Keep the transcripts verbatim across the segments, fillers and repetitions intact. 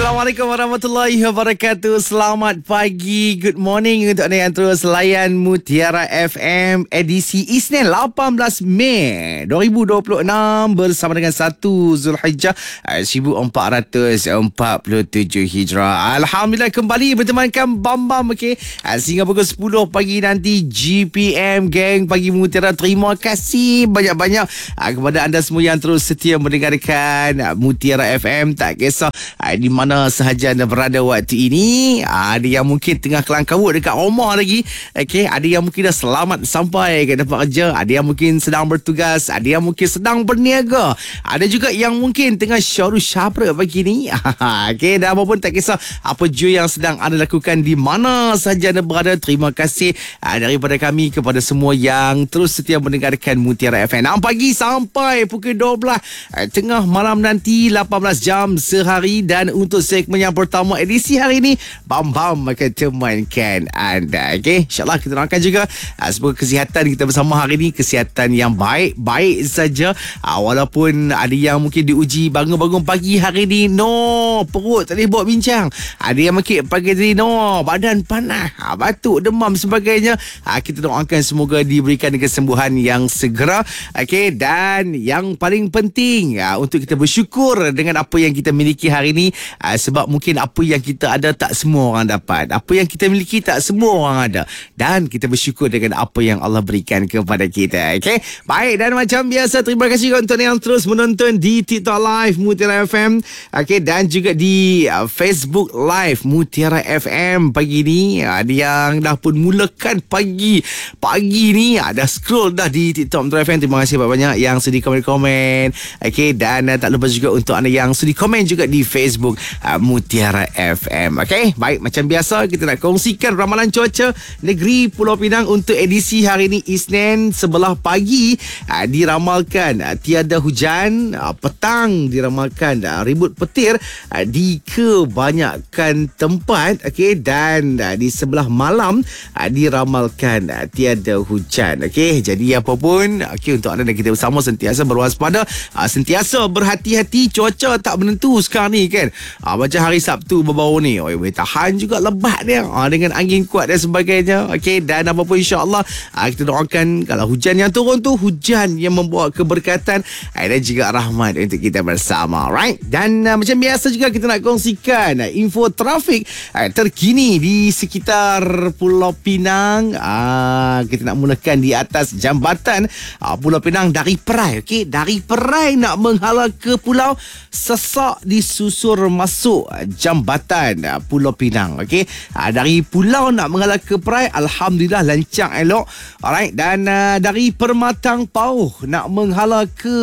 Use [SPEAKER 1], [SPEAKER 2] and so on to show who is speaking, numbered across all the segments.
[SPEAKER 1] Assalamualaikum warahmatullahi wabarakatuh. Selamat pagi, good morning untuk anda yang terus layan Mutiara F M edisi Isnin lapan belas Mei dua ribu dua puluh enam bersama dengan satu Zulhijjah seribu empat ratus empat puluh tujuh Hijrah. Alhamdulillah kembali bertemankan Bam Bam, okey. Sehingga pukul sepuluh pagi nanti G P M geng pagi Mutiara. Terima kasih banyak-banyak kepada anda semua yang terus setia mendengarkan Mutiara F M. Tak kisah di mana sahaja anda berada waktu ini. Ada yang mungkin tengah kelangkawut dekat rumah lagi, okay. Ada yang mungkin dah selamat sampai ke tempat kerja. Ada yang mungkin sedang bertugas. Ada yang mungkin sedang berniaga. Ada juga yang mungkin tengah syaru syabra pagi ni. Okay, dah apapun tak kisah apa jua yang sedang anda lakukan, di mana sahaja anda berada. Terima kasih daripada kami kepada semua yang terus setia mendengarkan Mutiara F M. enam pagi sampai pukul dua belas tengah malam nanti, lapan belas jam sehari. Dan untuk segmen yang pertama edisi hari ini, Bam Bam akan temankan anda. Okay, insyaAllah kita doakan juga uh, semoga kesihatan kita bersama hari ini kesihatan yang baik-baik saja. uh, Walaupun ada yang mungkin diuji bangun-bangun pagi hari ini, no, perut tak boleh buat bincang. Ada yang mungkin pagi tadi, no, badan panas, uh, batuk, demam sebagainya. uh, Kita doakan semoga diberikan kesembuhan yang segera. Okay, dan yang paling penting uh, untuk kita bersyukur dengan apa yang kita miliki hari ini. Uh, sebab mungkin apa yang kita ada tak semua orang dapat. Apa yang kita miliki tak semua orang ada. Dan kita bersyukur dengan apa yang Allah berikan kepada kita. Okay? Baik, dan macam biasa, terima kasih untuk yang terus menonton di TikTok Live Mutiara F M. Okay, dan juga di uh, Facebook Live Mutiara F M pagi ni. Ada yang dah pun mulakan pagi Pagi ni ada uh, scroll dah di TikTok Mutiara F M. Terima kasih banyak yang sudi komen-komen. Okay, dan uh, tak lupa juga untuk anda yang sudi komen juga di Facebook uh, Mutiara F M. Okey, baik, macam biasa kita nak kongsikan ramalan cuaca negeri Pulau Pinang untuk edisi hari ini Isnin. Sebelah pagi uh, diramalkan uh, tiada hujan, uh, petang diramalkan uh, ribut petir uh, di kebanyakan tempat. Okey, dan uh, di sebelah malam uh, diramalkan uh, tiada hujan. Okey, jadi apa pun, okey, untuk anda dan kita bersama sentiasa berwaspada, uh, sentiasa berhati-hati. Cuaca tak menentu sekarang ni kan. Ha, macam hari Sabtu baru-baru ni, oh, boleh tahan juga lebat dia, ha, dengan angin kuat dan sebagainya. Okey, dan apa pun insya-Allah ha, kita doakan kalau hujan yang turun tu hujan yang membawa keberkatan ha, dan juga rahmat untuk kita bersama. Alright. Dan uh, macam biasa juga kita nak kongsikan uh, info trafik uh, terkini di sekitar Pulau Pinang. Uh, kita nak mulakan di atas jambatan uh, Pulau Pinang dari Perai. Okey, dari Perai nak menghala ke pulau, sesak di susur masuk jambatan Pulau Pinang. Okey, dari pulau nak mengalah ke Perai, alhamdulillah lancar elok. Alright, dan uh, dari Permatang Pauh nak menghala ke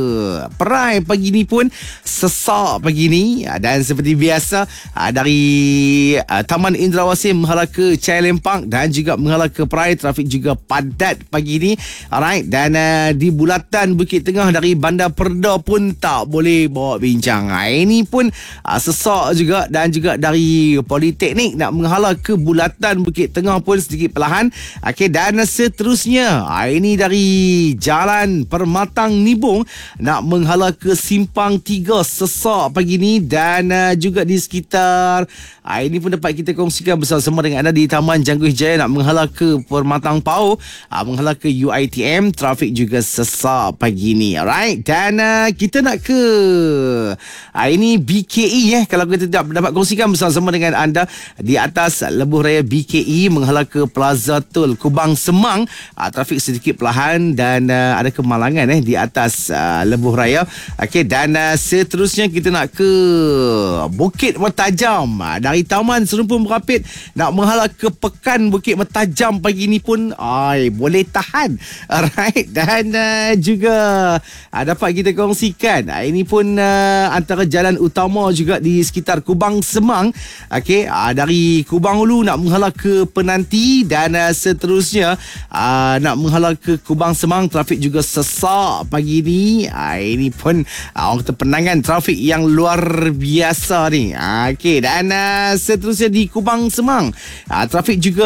[SPEAKER 1] Perai pagi ni pun sesak pagi ni. Dan seperti biasa uh, dari uh, Taman Indrawasih menghala ke Chai Lempang dan juga menghala ke Perai, trafik juga padat pagi ni. Alright, dan uh, di bulatan Bukit Tengah dari Bandar Perda pun tak boleh bawa bincang. Uh, ini pun uh, sesak juga. Dan juga dari Politeknik nak menghala ke bulatan Bukit Tengah pun sedikit perlahan. Okey, dan seterusnya uh, ini dari Jalan Permatang Nibong nak menghala ke Simpang tiga sesak pagi ni. Dan uh, juga di sekitar uh, ini pun dapat kita kongsikan bersama-sama dengan anda di Taman Jangguh Jaya nak menghala ke Permatang Pauh, uh, menghala ke U I T M, trafik juga sesak pagi ni. Alright, dan uh, kita nak ke uh, ini B K E eh. Kalau kita dapat kongsikan bersama-sama dengan anda di atas Lebuh Raya B K E menghala ke Plaza Tol Kubang Semang, uh, trafik sedikit perlahan dan uh, ada kemalangan eh di atas uh, Lebuh Raya. Okey, dan uh, seterusnya kita nak ke Bukit Mertajam. Uh, dari Taman Serumpun Merapit nak menghala ke Pekan Bukit Mertajam pagi ni pun ay, boleh tahan. Alright, dan uh, juga uh, dapat kita kongsikan uh, ini pun uh, antara jalan utama juga di sekitar Kubang Semang. Okey, uh, dari Kubang Ulu nak menghala ke Penanti dan uh, seterusnya uh, nak menghala ke Kubang Semang, trafik juga sesak pagi ni. Uh, ini pun uh, orang kata penangan trafik yang luar biasa ni. Uh, Okey, dan uh, seterusnya di Kubang Semang uh, trafik juga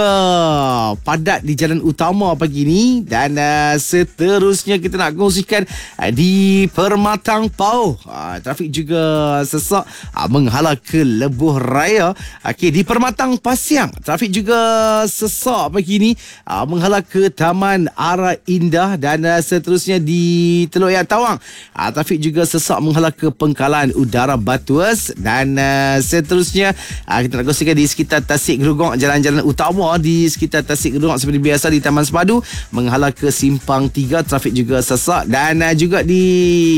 [SPEAKER 1] padat di jalan utama pagi ni. Dan uh, seterusnya kita nak kongsikan uh, di Permatang Pauh, uh, trafik juga sesak uh, uh, menghala ke Lebuh Raya. Okey, di Permatang Pasiang, trafik juga sesak pagi ni uh, menghala ke Taman Ara Indah, dan uh, seterusnya di Teluk Ayer Tawang, uh, trafik juga sesak menghala ke Pengkalan Udara Batuas, dan uh, seterusnya uh, kita nak kongsikan di sekitar Tasik Gerugong, jalan-jalan utama di sekitar Tasik Gerugong seperti biasa di Taman Semadu menghala ke Simpang tiga, trafik juga sesak, dan uh, juga di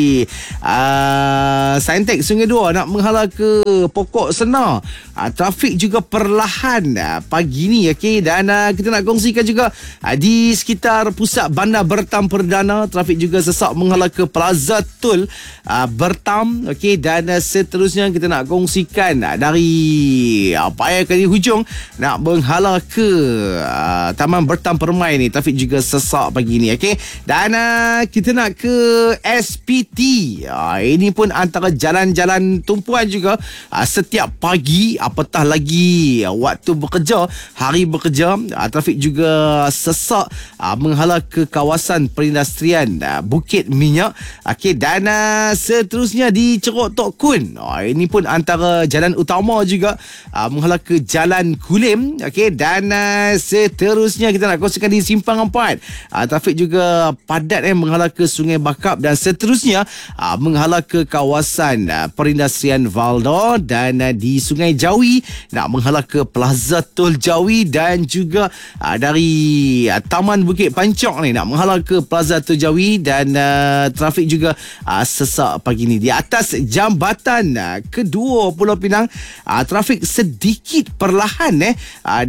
[SPEAKER 1] uh, Saintek Sungai Dua nak menghala ke Pokok Senar, uh, trafik juga perlahan uh, pagi ni. Okay? Dan uh, kita nak kongsikan juga uh, di sekitar pusat Bandar Bertam Perdana, trafik juga sesak menghala ke Plaza Tol uh, Bertam. Okay? Dan uh, seterusnya kita nak kongsikan uh, dari uh, Paya Kali Hujung nak menghala ke uh, Taman Bertam Permai ni, trafik juga sesak pagi ni. Okay? Dan uh, kita nak ke S P T. Uh, ini pun antara jalan-jalan tumpuan juga uh, setiap pagi, apatah lagi uh, waktu bekerja, hari bekerja, uh, trafik juga sesak uh, menghala ke kawasan perindustrian uh, Bukit Minyak. Okay, dan uh, seterusnya di Ceruk Tok Kun. Uh, ini pun antara jalan utama juga uh, menghala ke Jalan Kulim. Okay, dan uh, seterusnya kita nak kongsikan di Simpang Empat. Uh, trafik juga padat eh, menghala ke Sungai Bakap, dan seterusnya uh, menghala ke kawasan uh, perindustrian Valdo, dan uh, di Sungai Jawi nak menghala ke Plaza Tol Jawi, dan juga uh, dari uh, Taman Bukit Pancok ni nak menghala ke Plaza Tol Jawi, dan uh, trafik juga uh, sesak pagi ni. Di atas jambatan uh, kedua Pulau Pinang, uh, trafik sedikit perlahan eh uh,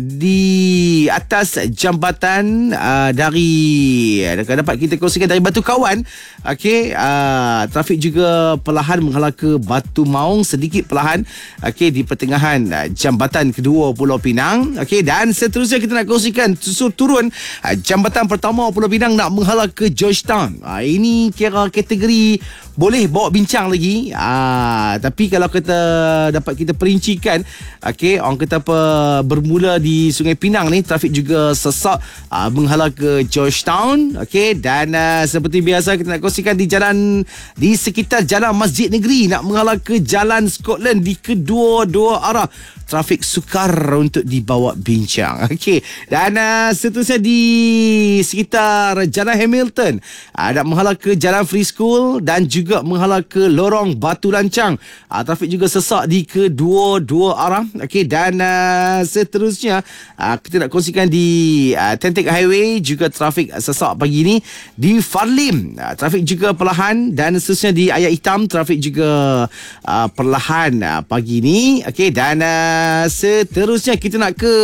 [SPEAKER 1] di atas jambatan uh, dari uh, dapat kita kongsikan dari Batu Kawan. Okey, uh, trafik juga perlahan menghala ke Batu Maung, sedikit perlahan. Okey, di pertengahan uh, jambatan kedua Pulau Pinang. Okey, dan seterusnya kita nak kongsikan susul turun uh, jambatan pertama Pulau Pinang nak menghala ke Georgetown. Uh, ini kira kategori boleh bawa bincang lagi. Uh, tapi kalau kita dapat kita perincikan, okey, orang kata apa, bermula di Sungai Pinang ni trafik juga sesak uh, menghala ke Georgetown. Okey, dan uh, seperti biasa kita nak kongsikan di jalan di sekitar Jalan Masjid Negeri nak menghala ke Jalan Scotland di kedua-dua arah, trafik sukar untuk dibawa bincang. Okey, dan uh, seterusnya di sekitar Jalan Hamilton uh, nak menghala ke Jalan Free School, dan juga menghala ke Lorong Batu Lancang, uh, trafik juga sesak di kedua-dua arah. Okey, dan uh, seterusnya uh, kita nak kongsikan di uh, Tentek Highway juga trafik sesak pagi ni. Di Farlim uh, trafik juga perlahan, dan seterusnya di Ayat Hitam trafik juga uh, perlahan uh, pagi ni. Okey, dan uh, seterusnya kita nak ke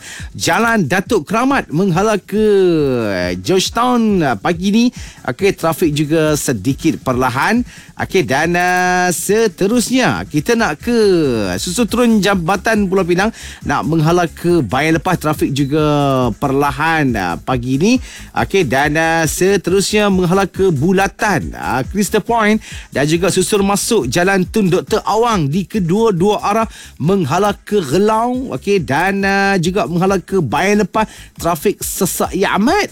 [SPEAKER 1] Jalan Datuk Keramat menghala ke Georgetown uh, pagi ni. Okey, trafik juga sedikit perlahan. Okey, dan uh, seterusnya kita nak ke susul turun jambatan Pulau Pinang nak menghala ke Bayan Lepas, trafik juga perlahan uh, pagi ni. Okey, dan uh, seterusnya menghala ke Bulatan uh, Crystal Point, dan juga susul masuk Jalan Tun Doktor Awang di kedua-dua arah menghala ke Gelau. Okey, dan uh, juga menghala ke Bayan Lepas, trafik sesak ya amat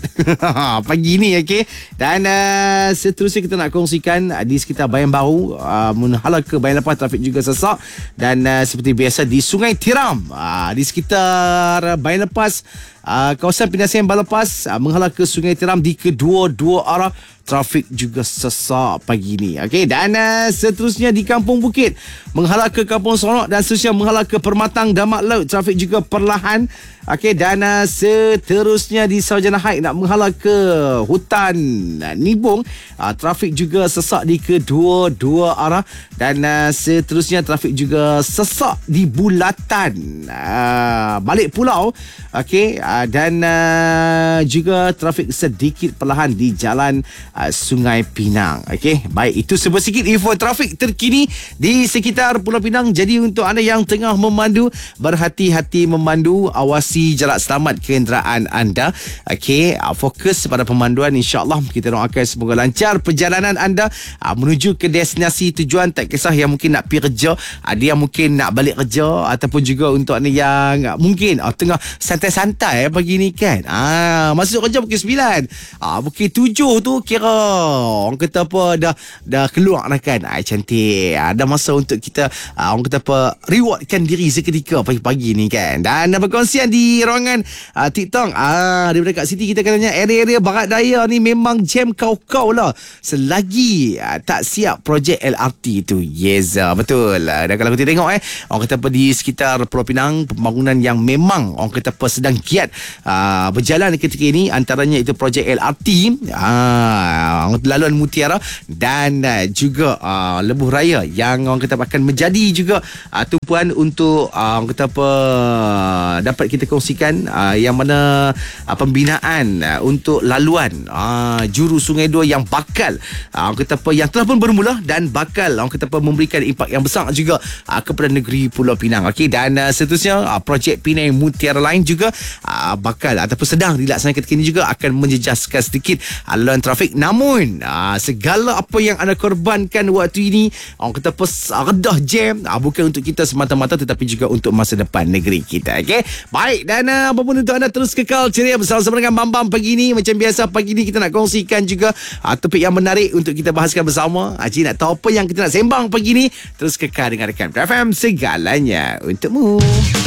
[SPEAKER 1] pagi ni. Okey, dan uh, seterusnya kita nak kongsikan uh, di sekitar Bayan Baru uh, menghala ke Bayan Lepas, trafik juga sesak, dan uh, seperti biasa di Sungai Tiram uh, di sekitar Bayan Lepas, uh, kawasan Penasihan Balepas uh, menghala ke Sungai Tiram di kedua-dua arah, trafik juga sesak pagi ni. Okey, dan uh, seterusnya di Kampung Bukit menghala ke Kampung Sonok, dan seterusnya menghala ke Permatang Damak Laut, trafik juga perlahan. Okey, dan uh, seterusnya di Sarjana Haik nak menghala ke Hutan uh, Nibung, uh, trafik juga sesak di kedua-dua arah, dan uh, seterusnya trafik juga sesak di Bulatan uh, balik pulau. Okey, uh, dan uh, juga trafik sedikit perlahan di Jalan uh, Sungai Pinang. Okey, baik, itu sebuah sikit info trafik terkini di sekitar Pulau Pinang. Jadi untuk anda yang tengah memandu, berhati-hati memandu, awasi jarak selamat kenderaan anda. Okey, uh, fokus pada pemanduan. InsyaAllah kita doakan semoga lancar perjalanan anda uh, menuju ke destinasi tujuan. Tak kisah yang mungkin nak pergi kerja, ada yang mungkin nak balik kerja, ataupun juga untuk anda yang uh, mungkin uh, tengah santai-santai eh, pagi ni kan. Ah, masuk kerja pukul sembilan, ah, pukul tujuh tu kira Mutiara. Orang kata apa, dah dah keluar dah kan. Ay, cantik. Ada masa untuk kita uh, orang kata apa, rewardkan diri seketika pagi-pagi ni kan. Dan uh, berkongsian di ruangan uh, TikTok ah daripada Kak Siti, kita katanya area-area barat daya ni memang jam kau-kau lah selagi uh, tak siap projek L R T tu. Yes, uh, betul. Uh, dan kalau kita tengok eh, orang kata apa, di sekitar Pulau Pinang, pembangunan yang memang orang kata apa sedang giat uh, berjalan ketika ini, antaranya itu projek L R T, uh, laluan Mutiara dan uh, juga uh, Lebuh Raya yang orang kata akan menjadi juga uh, tumpuan untuk uh, orang kata apa dapat kita kongsikan, uh, yang mana uh, pembinaan uh, untuk laluan uh, juru Sungai Dua yang bakal uh, orang kata apa yang telah pun bermula dan bakal orang kata apa memberikan impak yang besar juga uh, kepada negeri Pulau Pinang. Okey, dan uh, seterusnya uh, projek Penang Mutiara lain juga uh, bakal ataupun sedang dilaksanakan ketika ini juga akan menjejaskan sedikit uh, laluan trafik. Namun uh, segala apa yang anda korbankan waktu ini, orang kata apa, redah jam, uh, bukan untuk kita semata-mata tetapi juga untuk masa depan negeri kita. Okey, baik, dan uh, apapun untuk anda terus kekal ceria bersama-sama dengan Bambang pagi ni. Macam biasa pagi ni kita nak kongsikan juga uh, topik yang menarik untuk kita bahaskan bersama. Haji nak tahu apa yang kita nak sembang pagi ni, terus kekal dengarkan F M, segalanya untukmu.